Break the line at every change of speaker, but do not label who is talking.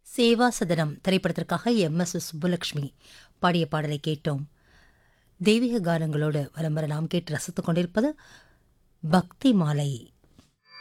சேவா சதனம் திரைப்படத்திற்காக எம்.எஸ். சுப்புலட்சுமி பாடிய பாடலை கேட்டோம். தெய்வீக கானங்களோடு வலம் வர நாம் கேட்டு ரசித்துக் கொண்டிருப்பது பக்தி மாலை.